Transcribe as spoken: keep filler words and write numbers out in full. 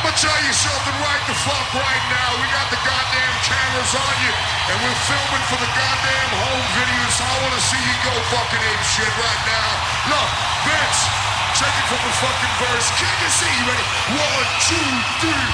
I'ma tell you something right the fuck right now. We got the goddamn cameras on you, and we're filming for the goddamn home video, so I wanna see you go fucking ape shit right now. Look, Vince, take it from the fucking verse. Can you see? You ready? One, two, three.